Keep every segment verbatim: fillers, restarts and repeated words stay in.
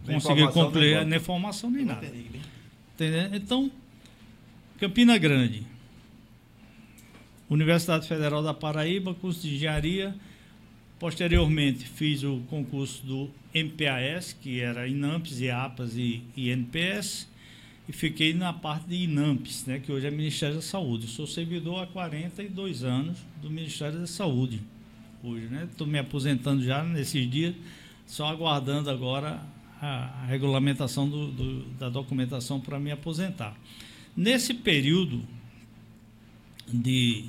conseguir concluir nem formação nem nada. Entendeu? Então, Campina Grande, Universidade Federal da Paraíba, curso de engenharia. Posteriormente, fiz o concurso do M P A S, que era INAMPS, IAPAS e I N P S, e fiquei na parte de INAMPS, né, que hoje é Ministério da Saúde. Sou servidor há quarenta e dois anos do Ministério da Saúde, hoje, né? Estou me aposentando já nesses dias, só aguardando agora a, a regulamentação do, do, da documentação para me aposentar. Nesse período de...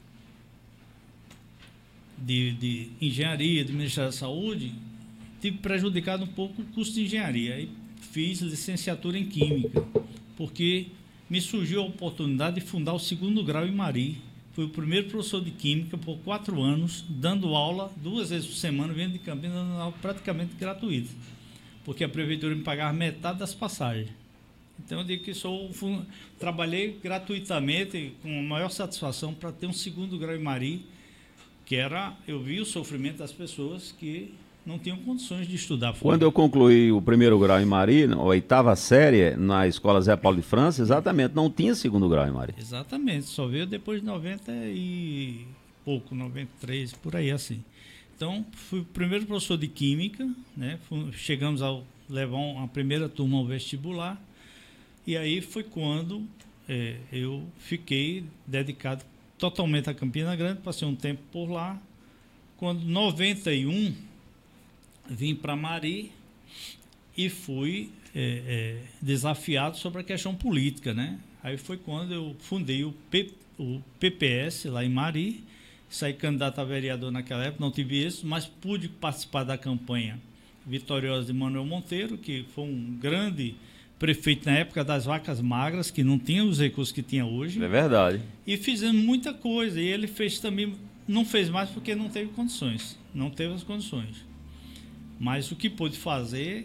De, de engenharia, do Ministério da Saúde, tive prejudicado um pouco o curso de engenharia. Aí fiz licenciatura em Química, porque me surgiu a oportunidade de fundar o segundo grau em Mari. Fui o primeiro professor de Química por quatro anos, dando aula duas vezes por semana, vindo de Campinas, dando aula praticamente gratuita, porque a prefeitura me pagava metade das passagens. Então, eu digo que sou, trabalhei gratuitamente, com a maior satisfação, para ter um segundo grau em Mari, que era, eu vi o sofrimento das pessoas que não tinham condições de estudar fora. Quando eu concluí o primeiro grau em Mari, a oitava série, na escola Zé Paulo de França, exatamente, não tinha segundo grau em Mari. Exatamente, só veio depois de noventa e pouco, noventa e três, por aí assim. Então, fui o primeiro professor de Química, né? Chegamos a levar uma primeira turma ao vestibular, e aí foi quando é, eu fiquei dedicado totalmente a Campina Grande, passei um tempo por lá. Quando, em noventa e um, vim para Mari e fui é, é, desafiado sobre a questão política, né? Aí foi quando eu fundei o, P, o P P S lá em Mari, saí candidato a vereador naquela época, não tive êxito, mas pude participar da campanha vitoriosa de Manuel Monteiro, que foi um grande prefeito na época das vacas magras, que não tinha os recursos que tinha hoje. É verdade. E fizemos muita coisa. E ele fez também, não fez mais porque não teve condições. Não teve as condições. Mas o que pôde fazer,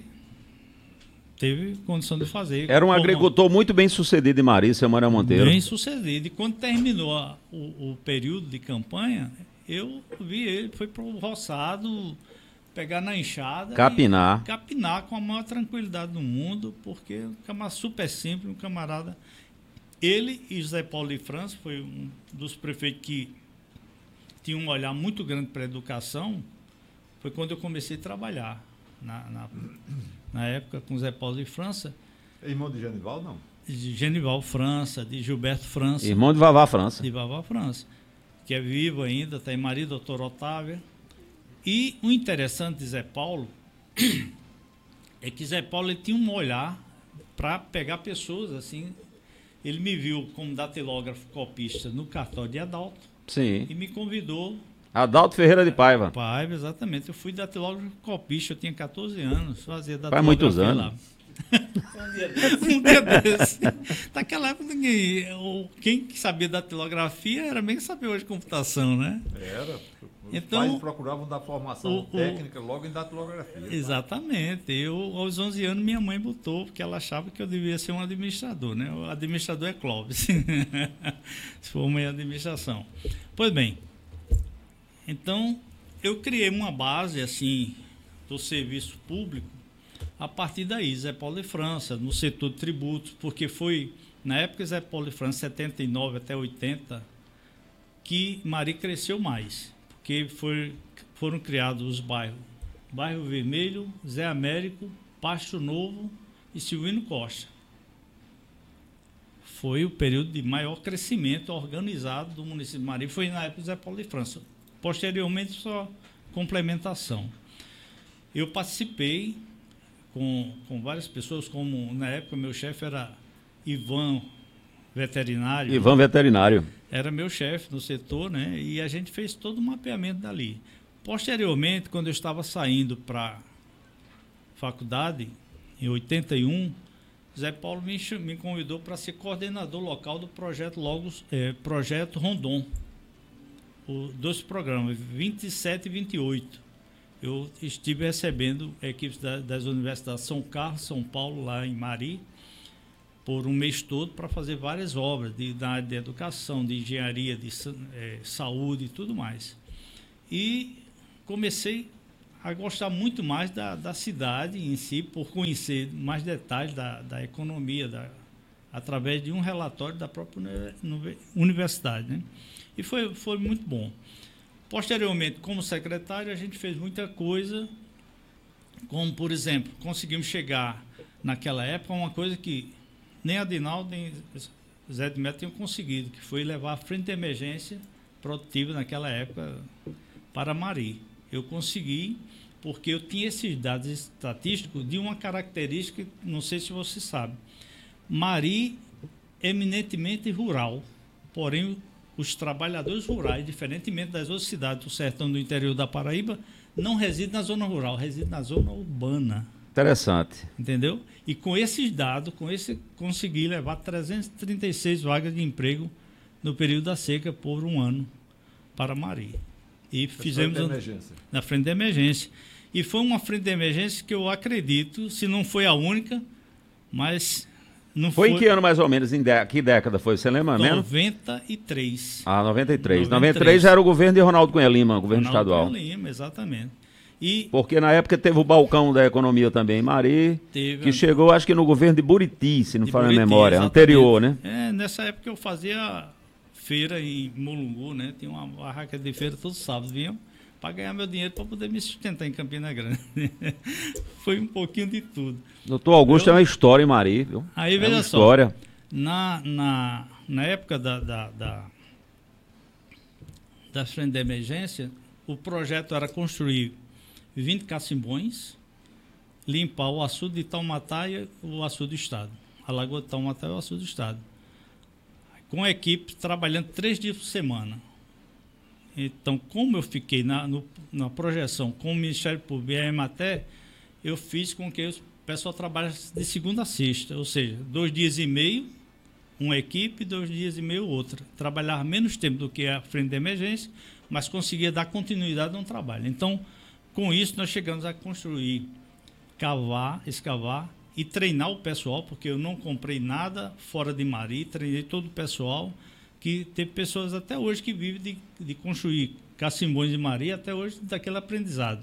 teve condição de fazer. Era um Como... agricultor muito bem sucedido em Mari, seu Manuel Monteiro. Bem sucedido. E quando terminou a, o, o período de campanha, eu vi ele, foi para o roçado, pegar na enxada, capinar. capinar com a maior tranquilidade do mundo, porque é um camarada super simples, um camarada. Ele e José Paulo de França foi um dos prefeitos que tinha um olhar muito grande para a educação. Foi quando eu comecei a trabalhar na, na, na época com José Paulo de França. É irmão de Genival, não? De Genival França, de Gilberto França. Irmão de Vavá França. De Vavá França, que é vivo ainda, está em marido, doutor Otávio. E o interessante de Zé Paulo é que Zé Paulo ele tinha um olhar para pegar pessoas assim. Ele me viu como datilógrafo copista no cartório de Adalto. Sim. E me convidou. Adalto Ferreira de Paiva. Paiva, exatamente. Eu fui datilógrafo copista, eu tinha catorze anos, fazia datilografia. Faz muitos anos. Lá. Um dia desse. Um dia desse. Naquela época, ninguém, quem sabia datilografia era bem que sabia hoje computação, né? Era. Os então, pais procuravam dar formação o, técnica logo em datilografia. Exatamente. Tá? Eu, aos onze anos, minha mãe botou, porque ela achava que eu devia ser um administrador, né? O administrador é Clóvis. Se for uma administração. Pois bem, então, eu criei uma base, assim, do serviço público a partir daí, Zé Paulo de França, no setor de tributos, porque foi, na época, Zé Paulo de França, setenta e nove até oitenta, que Mari cresceu mais, porque foi, foram criados os bairros Bairro Vermelho, Zé Américo, Pasto Novo e Silvino Costa. Foi o período de maior crescimento organizado do município de Mari, foi na época do Zé Paulo de França. Posteriormente, só complementação. Eu participei com, com várias pessoas, como na época meu chefe era Ivan Veterinário. Ivan Veterinário. Era meu chefe no setor, né? E a gente fez todo o mapeamento dali. Posteriormente, quando eu estava saindo para a faculdade, em oitenta e um, Zé Paulo me, me convidou para ser coordenador local do projeto Logos, é, projeto Rondon. O, dos programas vinte e sete e vinte e oito. Eu estive recebendo equipes da, das universidades São Carlos, São Paulo, lá em Mari, por um mês todo, para fazer várias obras de, da área de educação, de engenharia, de é, saúde e tudo mais. E comecei a gostar muito mais da, da cidade em si, por conhecer mais detalhes da, da economia, da, através de um relatório da própria universidade, né? E foi, foi muito bom. Posteriormente, como secretário, a gente fez muita coisa, como, por exemplo, conseguimos chegar, naquela época, a uma coisa que nem a Dinaldo, nem Zé de Melo tinham conseguido, que foi levar a frente de emergência produtiva naquela época para Mari. Eu consegui, porque eu tinha esses dados estatísticos de uma característica, não sei se você sabe. Mari, eminentemente rural, porém os trabalhadores rurais, diferentemente das outras cidades do sertão do interior da Paraíba, não residem na zona rural, residem na zona urbana. Interessante. Entendeu? E com esses dados, com esse, consegui levar trezentas e trinta e seis vagas de emprego no período da seca por um ano para Mari. E fizemos frente de emergência. Na frente de emergência. E foi uma frente de emergência que eu acredito, se não foi a única, mas não foi. Foi em que ano mais ou menos? Em de... Que década foi? Você lembra mesmo? noventa e três. Ah, noventa e três. noventa e três. noventa e três já era o governo de Ronaldo Cunha Lima, governo Ronaldo estadual. Cunha Lima, exatamente. E porque na época teve o balcão da economia também, Mari, teve, que chegou acho que no governo de Buriti, se não falha a memória, exatamente. Anterior, né? É, nessa época eu fazia feira em Mulungu, né? Tinha uma barraca de feira todo sábado, vinham para ganhar meu dinheiro para poder me sustentar em Campina Grande. Foi um pouquinho de tudo. Doutor Augusto, eu, é uma história em Mari, viu? Aí é veja uma só, história. Na, na, na época da, da, da, da frente de emergência, o projeto era construir vinte cassimbões, limpar o açude de Taumatá e o açude do estado. A Lagoa de Taumatá e o açude do estado. Com a equipe trabalhando três dias por semana. Então, como eu fiquei na, no, na projeção com o Ministério Público e a Emater, eu fiz com que o pessoal trabalhasse de segunda a sexta, ou seja, dois dias e meio, uma equipe, dois dias e meio outra. Trabalhar menos tempo do que a frente de emergência, mas conseguia dar continuidade no trabalho. Então, com isso, nós chegamos a construir, cavar, escavar e treinar o pessoal, porque eu não comprei nada fora de Mari, treinei todo o pessoal, que teve pessoas até hoje que vivem de, de construir cassimbões de Mari, até hoje daquele aprendizado.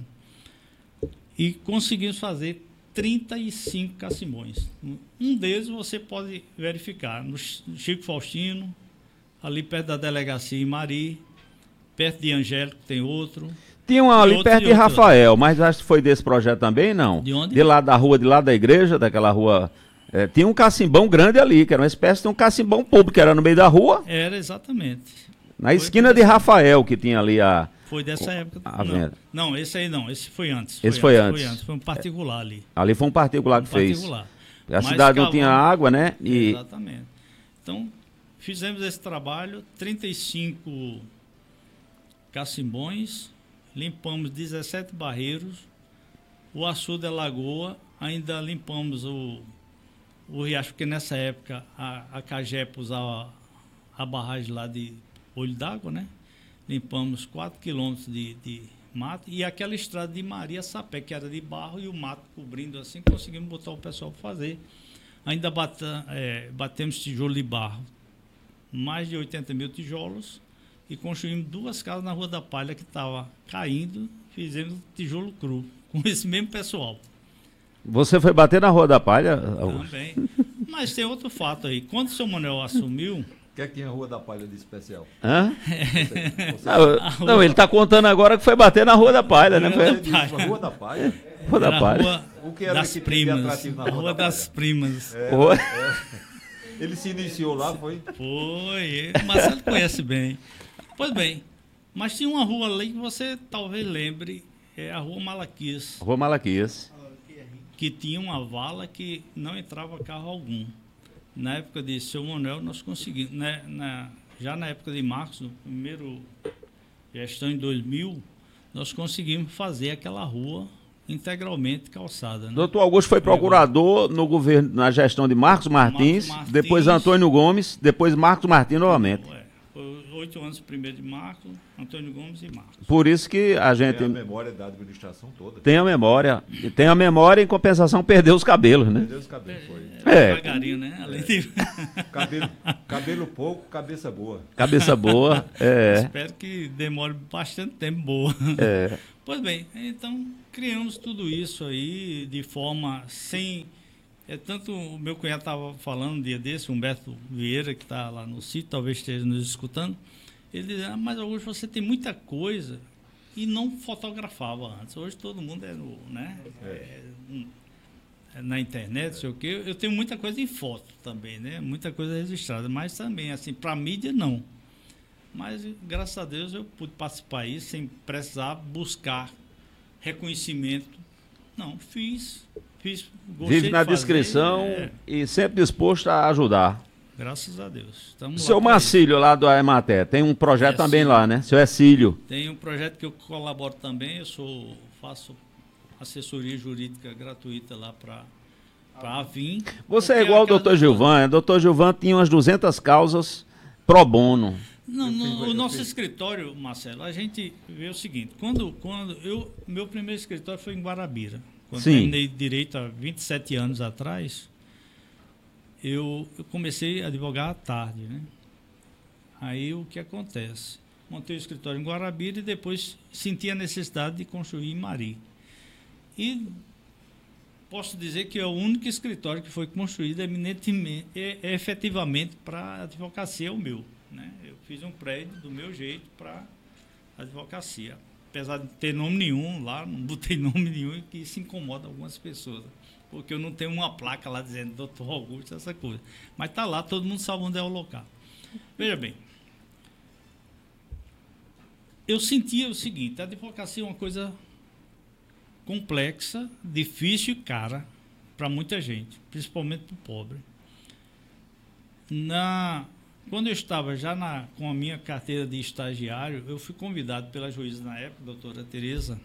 E conseguimos fazer trinta e cinco cassimbões. Um deles você pode verificar no Chico Faustino, ali perto da delegacia em Mari, perto de Angélico tem outro. Tinha um ali outro, perto de, de Rafael, mas acho que foi desse projeto também, não? De onde? De lá da rua, de lá da igreja, daquela rua. É, tinha um cassimbão grande ali, que era uma espécie de um cassimbão público, que era no meio da rua. Era, exatamente. Na foi esquina de Rafael, que tinha ali a... Foi dessa época. A não, venda. não, esse aí não, esse foi antes. Foi esse foi antes, antes. Foi antes, foi um particular ali. Ali foi um particular um que particular. fez. A Mas cidade não tinha água, né? E... Exatamente. Então, fizemos esse trabalho, trinta e cinco cassimbões, limpamos dezessete barreiros, o açude da Lagoa, ainda limpamos o, o riacho, porque nessa época a, a Cagepa usava a barragem lá de Olho d'Água, né? Limpamos quatro quilômetros de, de mato e aquela estrada de Maria Sapé, que era de barro e o mato cobrindo assim, conseguimos botar o pessoal para fazer. Ainda bata, é, batemos tijolo de barro, mais de oitenta mil tijolos, e construímos duas casas na Rua da Palha que estava caindo, fizemos tijolo cru, com esse mesmo pessoal. Você foi bater na Rua da Palha? Também. Mas tem outro fato aí. Quando o seu Manuel assumiu... O que é que tinha a Rua da Palha de especial? Hã? Você, você... Não, rua... não, ele está contando agora que foi bater na Rua da Palha, né? Rua da Palha. Rua da Palha? Rua da Palha. Rua o que era das que Primas. Na Rua, Rua da das Primas. É, é. Ele se iniciou lá, foi? Foi. O Marcelo conhece bem. Pois bem, mas tinha uma rua ali que você talvez lembre, é a Rua Malaquias. Rua Malaquias. Que tinha uma vala que não entrava carro algum. Na época de seu Manuel, nós conseguimos, né, na, já na época de Marcos, no primeiro gestão em dois mil, nós conseguimos fazer aquela rua integralmente calçada. Né? Doutor Augusto foi procurador no governo, na gestão de Marcos Martins, Marcos Martins, depois Antônio Gomes, depois Marcos Martins novamente. É, foi oito anos primeiro de Marco, Antônio Gomes e Marcos. Por isso que a gente... Tem a memória da administração toda. Tem a memória. E tem a memória, em compensação, perdeu os cabelos, né? Perdeu os cabelos, foi. É, É. devagarinho, né? Além de... Cabelo, cabelo pouco, cabeça boa. Cabeça boa, é. Espero que demore bastante tempo boa. É. Pois bem, então criamos tudo isso aí de forma sem... É tanto o meu cunhado estava falando um dia desse, Humberto Vieira, que está lá no sítio, talvez esteja nos escutando. Ele dizia, ah, mas hoje você tem muita coisa e não fotografava antes. Hoje todo mundo é no, né? É, é, na internet, sei o quê. Eu tenho muita coisa em foto também, né? Muita coisa registrada, mas também, assim, para mídia, não. Mas, graças a Deus, eu pude participar aí sem precisar buscar reconhecimento. Não, fiz... Fiz, Vive na de descrição é, e sempre disposto a ajudar. graças a Deus. Estamos Seu lá Marcílio, lá do Ematé, tem um projeto É, também sim. lá, né? Seu Ercílio. Tem um projeto que eu colaboro também, eu sou, faço assessoria jurídica gratuita lá para a Avim. Você é Porque igual ao aquela- doutor Gilvan. O doutor Gilvan tinha umas duzentas causas pro bono. Não, Eu no, fiz- o eu nosso fiz. escritório, Marcelo, a gente vê o seguinte, quando, quando eu, meu primeiro escritório foi em Guarabira. Quando Sim. terminei direito há vinte e sete anos atrás, eu, eu comecei a advogar à tarde, né? Aí o que acontece? Montei o escritório em Guarabira e depois senti a necessidade de construir em Mari. E posso dizer que é o único escritório que foi construído eminentemente, é, é efetivamente para a advocacia, é o meu, né? Eu fiz um prédio do meu jeito para a advocacia. Apesar de não ter nome nenhum lá, não botei nome nenhum, que isso incomoda algumas pessoas. Porque eu não tenho uma placa lá dizendo doutor Augusto, essa coisa. Mas está lá, todo mundo sabe onde é o local. Veja bem, eu sentia o seguinte, a advocacia é uma coisa complexa, difícil e cara para muita gente, principalmente para o pobre. Na... Quando eu estava já na, com a minha carteira de estagiário, eu fui convidado pela juíza na época, a doutora Tereza.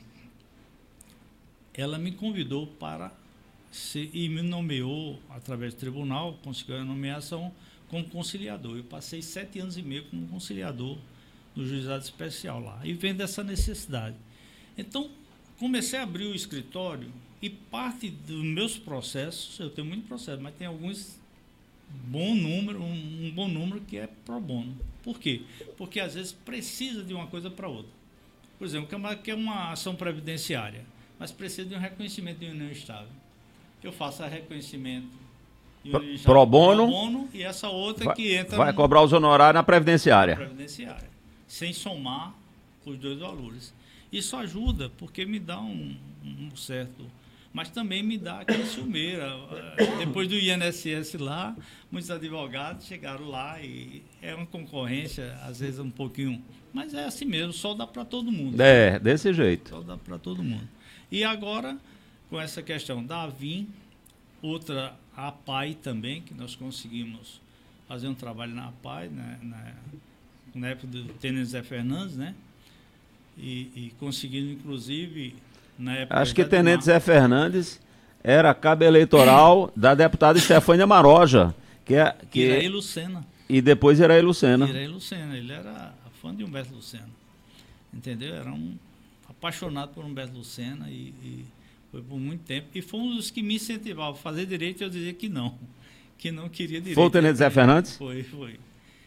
Ela me convidou para ser, e me nomeou, através do tribunal, conseguiu a nomeação como conciliador. Eu passei sete anos e meio como conciliador no juizado especial lá, e vendo essa necessidade. Então, comecei a abrir o escritório e parte dos meus processos, eu tenho muito processo, mas tem alguns... bom número, um, um bom número que é pro bono. Por quê? Porque às vezes precisa de uma coisa para outra. Por exemplo, que é uma ação previdenciária, mas precisa de um reconhecimento de união estável. Eu faço a reconhecimento de Pro, união estável pro bono, pro bono e essa outra vai, que entra vai no, cobrar os honorários na previdenciária. previdenciária, sem somar os dois valores. Isso ajuda, porque me dá um, um certo... mas também me dá aquela ciumeira. Depois do I N S S lá, muitos advogados chegaram lá e é uma concorrência, às vezes um pouquinho, mas é assim mesmo, só dá para todo mundo. É, desse jeito. Só dá para todo mundo. E agora, com essa questão da Avim, outra, a APAI também, que nós conseguimos fazer um trabalho na APAI, né, na, na época do Tenente Zé Fernandes, né? E, e conseguindo, inclusive... Na época Acho que já Tenente de Zé Fernandes era cabo eleitoral da deputada Estefânia Maroja. Que é, que Iraí Lucena. E depois Iraí Lucena. Iraí Lucena. Ele era fã de Humberto Lucena. Entendeu? Era um apaixonado por Humberto Lucena e, e foi por muito tempo. E foi um dos que me incentivavam a fazer direito e eu dizia que não. Que não queria direito. Foi o Tenente Zé Fernandes? Foi, foi.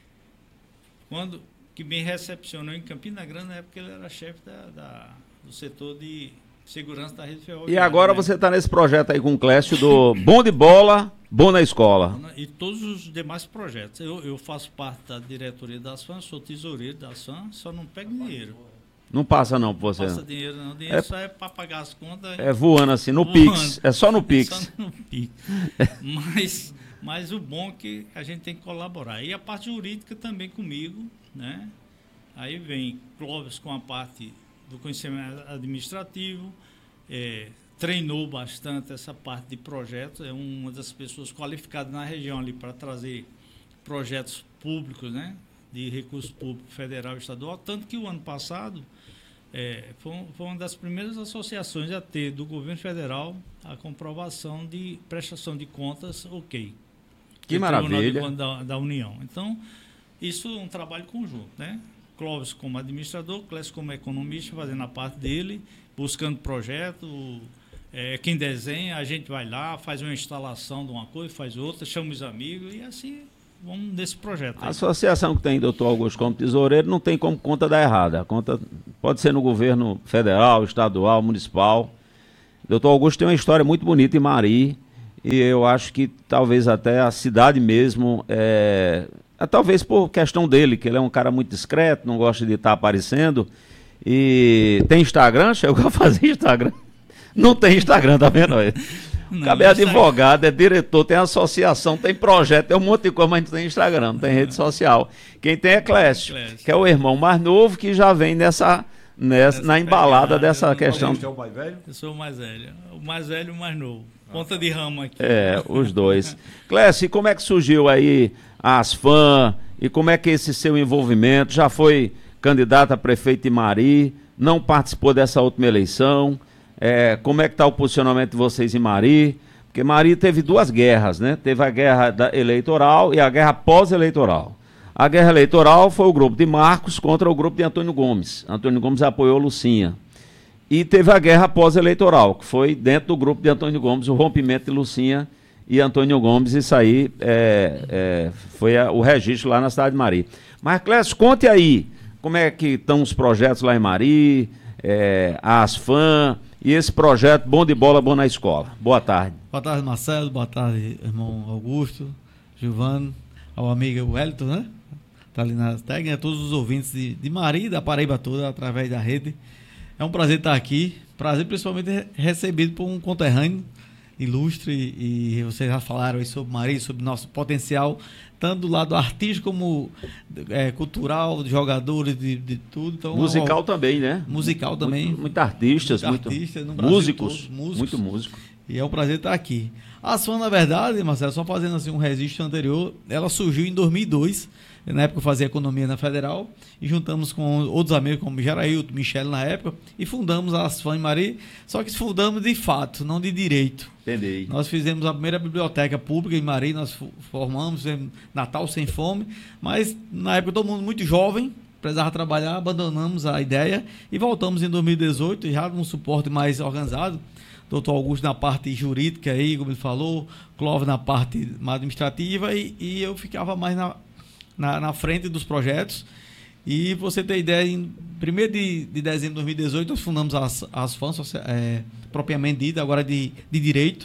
Quando que me recepcionou em Campina Grande, na época ele era chefe da, da, do setor de segurança da rede ferroviária. E agora né? você está nesse projeto aí com o Clécio do Bom de Bola, Bom na Escola. E todos os demais projetos. Eu, eu faço parte da diretoria da ASFAM, sou tesoureiro da ASFAM, só não pego dinheiro. Não passa não por você. Não passa dinheiro não. Dinheiro É- só é para pagar as contas. É voando assim, no Voando. Pix. É só no Pix. Só no Pix. mas, mas o bom é que a gente tem que colaborar. E a parte jurídica também comigo, né? Aí vem Clóvis com a parte do conhecimento administrativo, é, treinou bastante essa parte de projetos, é uma das pessoas qualificadas na região ali para trazer projetos públicos, né, de recurso público federal e estadual, tanto que o ano passado é, foi, foi uma das primeiras associações a ter do governo federal a comprovação de prestação de contas ok. Que do Tribunal de maravilha. Contas da, da União. Então, Isso é um trabalho conjunto, né? Clóvis como administrador, Clécio como economista, fazendo a parte dele, buscando projeto, é, quem desenha, a gente vai lá, faz uma instalação de uma coisa, faz outra, chama os amigos e assim vamos nesse projeto. A associação que tem doutor Augusto como tesoureiro não tem como conta dar errada. A conta pode ser no governo federal, estadual, municipal. doutor Augusto tem uma história muito bonita em Mari e eu acho que talvez até a cidade mesmo, é, é, talvez por questão dele, que ele é um cara muito discreto, não gosta de estar aparecendo. E tem Instagram? Chegou a fazer Instagram? Não tem Instagram, tá vendo aí? O cara é advogado, é diretor, tem associação, tem projeto, tem um monte de coisa, mas não tem Instagram, não tem rede social. Quem tem é Clécio, que é o irmão mais novo que já vem nessa, nessa, na embalada dessa questão. Você é o mais velho? Eu sou o mais velho. O mais velho e o mais novo. Ponta de ramo aqui. É, os dois. Clécio, e como é que surgiu aí a Asfam? E como é que esse seu envolvimento? Já foi candidato a prefeito de Mari, não participou dessa última eleição. É, como é que está o posicionamento de vocês em Mari? Porque Mari teve duas guerras, né? Teve a guerra da eleitoral e a guerra pós-eleitoral. A guerra eleitoral foi o grupo de Marcos contra o grupo de Antônio Gomes. Antônio Gomes apoiou Lucinha. E teve a guerra pós-eleitoral, que foi dentro do grupo de Antônio Gomes, o rompimento de Lucinha e Antônio Gomes. Isso aí é, é, foi a, o registro lá na cidade de Mari. Mas, Clécio, conte aí como é que estão os projetos lá em Mari, é, a Asfam e esse projeto Bom de Bola, Bom na Escola. Boa tarde. Boa tarde, Marcelo. Boa tarde, irmão Augusto, Gilvano, ao amigo Wellington, né? Está ali na técnica, todos os ouvintes de, de Mari, da Paraíba toda, através da rede. É um prazer estar aqui. Prazer principalmente recebido por um conterrâneo ilustre. E, e vocês já falaram aí sobre Mari, sobre nosso potencial, tanto do lado artístico como é, cultural, de jogadores, de, de tudo. Então, musical ó, também, né? Musical também. Muito, muito artistas, muito, muito artista, músicos, todo, músicos. Muito músico. E é um prazer estar aqui. A Asfam, na verdade, Marcelo, só fazendo assim um registro anterior, ela surgiu em dois mil e dois. Na época eu fazia economia na Federal e juntamos com outros amigos como Gerailton, Michele na época e fundamos a Asfam em Mari, só que fundamos de fato, não de direito. Entendi. Nós fizemos a primeira biblioteca pública em Mari, nós formamos Natal Sem Fome, mas na época todo mundo muito jovem, precisava trabalhar, abandonamos a ideia e voltamos em dois mil e dezoito, já num suporte mais organizado. doutor Augusto na parte jurídica aí, como ele falou, Clóvis na parte administrativa e, e eu ficava mais na Na, na frente dos projetos. E você ter ideia, em primeiro de, de dezembro de dois mil e dezoito nós fundamos as, as Asfam, é, propriamente dita, agora de, de direito.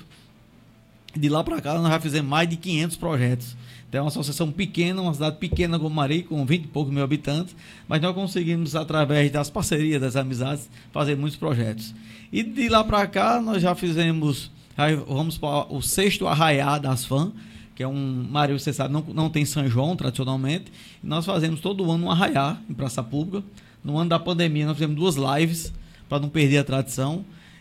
De lá para cá nós já fizemos mais de quinhentos projetos. Então é uma associação pequena, uma cidade pequena como Mari, com vinte e poucos mil habitantes, mas nós conseguimos, através das parcerias, das amizades, fazer muitos projetos. E de lá para cá nós já fizemos, já vamos para o sexto arraiá da Asfam, que é um, Mari, você sabe, não, não tem São João tradicionalmente, e nós fazemos todo ano um arraiá em praça pública. No ano da pandemia nós fizemos duas lives para não perder a tradição,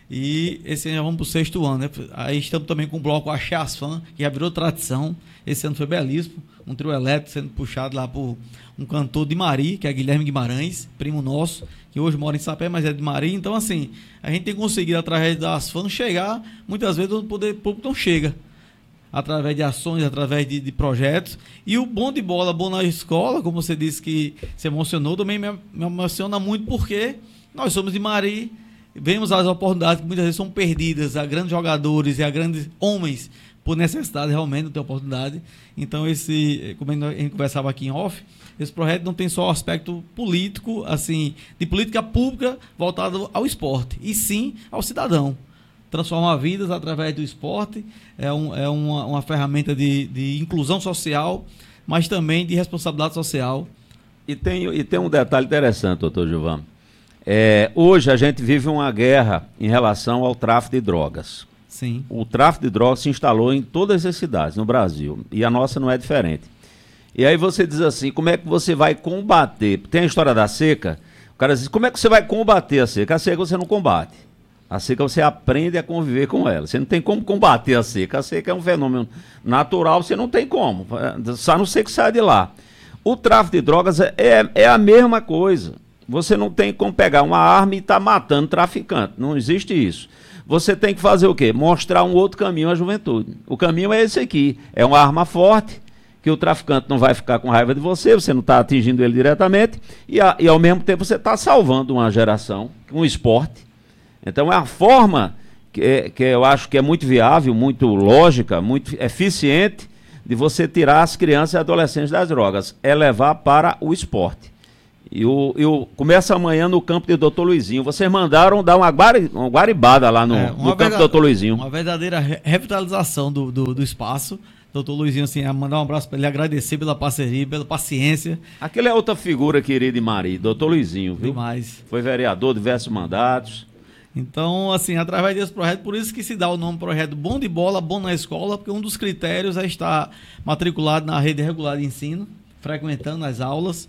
e esse ano já vamos para o sexto ano, né? Aí estamos também com o bloco Axé Asfam, que já virou tradição. Esse ano foi belíssimo, um trio elétrico sendo puxado lá por um cantor de Mari, que é Guilherme Guimarães, primo nosso, que hoje mora em Sapé, mas é de Mari. Então assim, a gente tem conseguido através da Asfam chegar, muitas vezes o poder público não chega, através de ações, através de, de projetos. E o Bom de Bola, Bom na Escola, como você disse que se emocionou, também me, me emociona muito porque nós somos de Mari, vemos as oportunidades que muitas vezes são perdidas a grandes jogadores e a grandes homens por necessidade, realmente não tem oportunidade. Então esse, como a gente conversava aqui em off, esse projeto não tem só o aspecto político, assim, de política pública voltado ao esporte, e sim ao cidadão. Transformar vidas através do esporte é, um, é uma, uma ferramenta de, de inclusão social, mas também de responsabilidade social. E tem, e tem um detalhe interessante, doutor Gilvano. É, hoje a gente vive uma guerra em relação ao tráfico de drogas. Sim. O tráfico de drogas se instalou em todas as cidades no Brasil, e a nossa não é diferente. E aí você diz assim, como é que você vai combater? Tem a história da seca, o cara diz, como é que você vai combater a seca? A seca você não combate. A seca você aprende a conviver com ela. Você não tem como combater a seca. A seca é um fenômeno natural, você não tem como. Só não sei que sai de lá. O tráfico de drogas é, é a mesma coisa. Você não tem como pegar uma arma e estar tá matando traficante. Não existe isso. Você tem que fazer o quê? Mostrar um outro caminho à juventude. O caminho é esse aqui. É uma arma forte, que o traficante não vai ficar com raiva de você, você não está atingindo ele diretamente, e, a, e ao mesmo tempo você está salvando uma geração, um esporte. Então é a forma que, é, que eu acho que é muito viável, muito lógica, muito eficiente de você tirar as crianças e adolescentes das drogas, é levar para o esporte. E o, e o, começa amanhã no campo de doutor Luizinho. Vocês mandaram dar uma, guari, uma guaribada lá no, é, no campo do doutor Luizinho. Uma verdadeira re revitalização do, do, do espaço. doutor Luizinho, assim, mandar um abraço para ele, agradecer pela parceria, pela paciência. Aquele é outra figura querida de Mari, doutor Luizinho, viu? Demais. Foi vereador, diversos mandatos. Então, assim, através desse projeto, por isso que se dá o nome projeto Bom de Bola, Bom na Escola, porque um dos critérios é estar matriculado na rede regular de ensino, frequentando as aulas.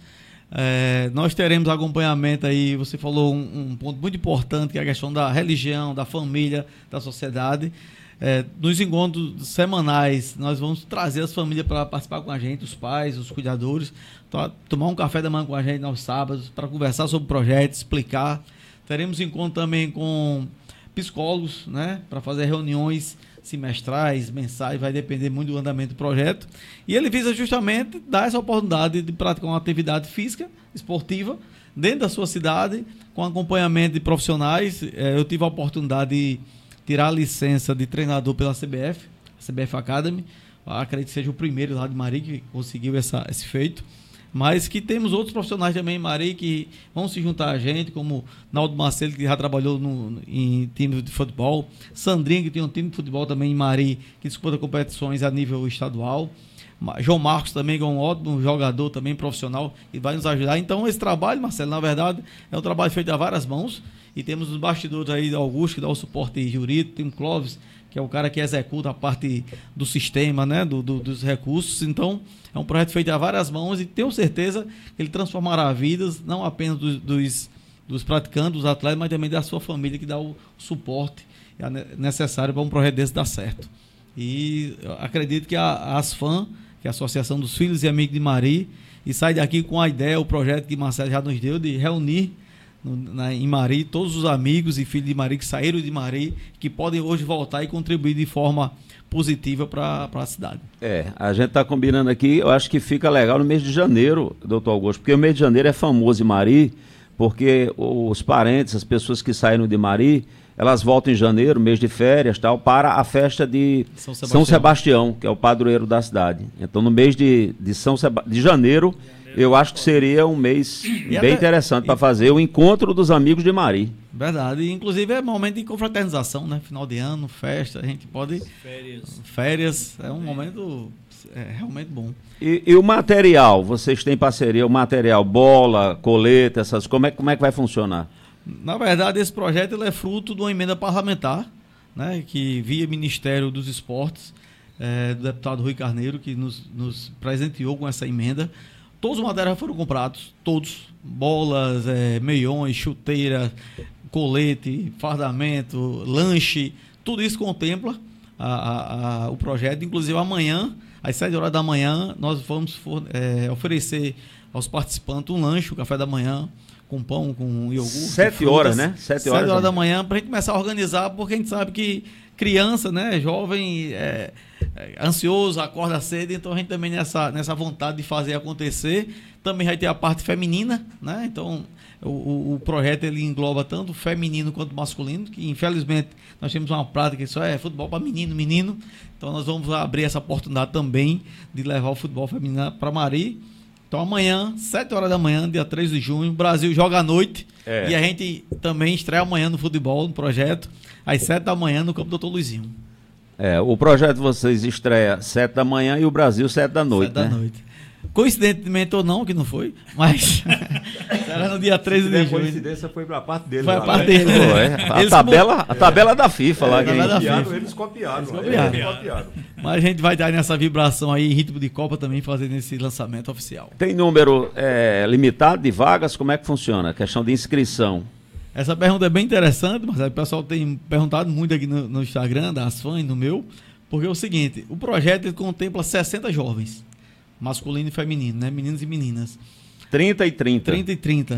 É, nós teremos acompanhamento aí, você falou um, um ponto muito importante, que é a questão da religião, da família, da sociedade. É, nos encontros semanais, nós vamos trazer as famílias para participar com a gente, os pais, os cuidadores, tomar um café da manhã com a gente aos sábados, para conversar sobre o projeto, explicar. Teremos encontro também com psicólogos, né, para fazer reuniões semestrais, mensais, vai depender muito do andamento do projeto. E ele visa justamente dar essa oportunidade de praticar uma atividade física, esportiva, dentro da sua cidade, com acompanhamento de profissionais. Eu tive a oportunidade de tirar a licença de treinador pela C B F, a C B F Academy. Eu acredito que seja o primeiro lá de Mari que conseguiu essa, esse feito. Mas que temos outros profissionais também em Mari que vão se juntar a gente, como Naldo Marcelo, que já trabalhou no, em time de futebol, Sandrinho, que tem um time de futebol também em Mari, que disputa competições a nível estadual, João Marcos também, que é um ótimo jogador também profissional, e vai nos ajudar. Então esse trabalho, Marcelo, na verdade, é um trabalho feito a várias mãos, e temos os bastidores aí do Augusto, que dá o suporte jurídico, tem o Clóvis, que é o cara que executa a parte do sistema, né, do, do, dos recursos. Então, é um projeto feito a várias mãos e tenho certeza que ele transformará vidas, não apenas dos, dos, dos praticantes, dos atletas, mas também da sua família, que dá o suporte necessário para um projeto desse dar certo. E acredito que a, a ASFAM, que é a Associação dos Filhos e Amigos de Mari, e sai daqui com a ideia, o projeto que Marcelo já nos deu, de reunir No, na, em Mari, todos os amigos e filhos de Mari que saíram de Mari, que podem hoje voltar e contribuir de forma positiva para a cidade. É, a gente está combinando aqui, eu acho que fica legal no mês de janeiro, doutor Augusto, porque o mês de janeiro é famoso em Mari, porque os parentes, as pessoas que saíram de Mari, elas voltam em janeiro, mês de férias, tal, para a festa de São Sebastião, São Sebastião, que é o padroeiro da cidade. Então, no mês de, de, São Seba... de janeiro, eu acho que seria um mês e bem até, interessante para fazer o encontro dos amigos de Mari. Verdade. E, inclusive é momento de confraternização, né? Final de ano, festa, a gente pode... Férias. Férias. É um momento é, realmente bom. E, e o material? Vocês têm parceria, o material, bola, coleta, essas... Como é, como é que vai funcionar? Na verdade, esse projeto ele é fruto de uma emenda parlamentar, né? Que via Ministério dos Esportes, é, do deputado Rui Carneiro, que nos, nos presenteou com essa emenda. Todos os materiais foram comprados, todos, bolas, é, meiões, chuteiras, colete, fardamento, lanche, tudo isso contempla a, a, a, o projeto. Inclusive amanhã, às sete horas da manhã, nós vamos for, é, oferecer aos participantes um lanche, o café da manhã, com pão, com iogurte. Sete horas, né? Sete horas, Sete horas da manhã, para a gente começar a organizar, porque a gente sabe que criança, né, jovem, é, é, ansioso, acorda cedo, então a gente também nessa, nessa vontade de fazer acontecer, também vai ter a parte feminina, né, então o, o, o projeto ele engloba tanto feminino quanto masculino, que infelizmente nós temos uma prática que só é futebol para menino, menino, então nós vamos abrir essa oportunidade também de levar o futebol feminino para Mari. Então amanhã, sete horas da manhã, dia três de junho, o Brasil joga à noite, é. E a gente também estreia amanhã no futebol, no projeto, às sete da manhã no campo doutor Luizinho. É, o projeto de vocês estreia sete da manhã e o Brasil sete da noite, sete né? da noite. Coincidentemente ou não, que não foi, mas era no dia treze de junho. A coincidência foi para a parte dele. Foi lá, a parte né? dele. Pô, é. A, tabela, a tabela da FIFA é, lá. Eles, que... copiaram, eles copiaram. Eles copiaram. Eles copiaram. Mas a gente vai dar nessa vibração aí, em ritmo de Copa também, fazendo esse lançamento oficial. Tem número é, limitado de vagas? Como é que funciona? A questão de inscrição. Essa pergunta é bem interessante, mas o pessoal tem perguntado muito aqui no, no Instagram, das fãs, no meu, porque é o seguinte, o projeto ele contempla sessenta jovens, masculino e feminino, né? Meninos e meninas. trinta e trinta. trinta e trinta.